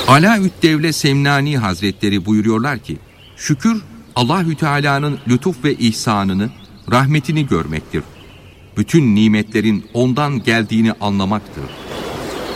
Alaüddevle Semnani Hazretleri buyuruyorlar ki, şükür Allahü Teala'nın lütuf ve ihsanını, rahmetini görmektir. Bütün nimetlerin ondan geldiğini anlamaktır.